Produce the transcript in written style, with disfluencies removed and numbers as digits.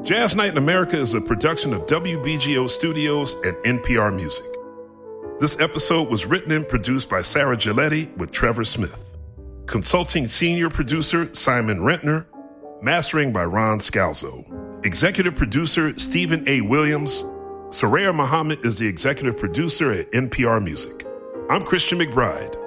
Jazz Night in America is a production of WBGO Studios and NPR Music. This episode was written and produced by Sarah Giletti with Trevor Smith. Consulting senior producer Simon Rentner. Mastering by Ron Scalzo. Executive producer Stephen A. Williams. Soraya Muhammad is the executive producer at NPR Music. I'm Christian McBride.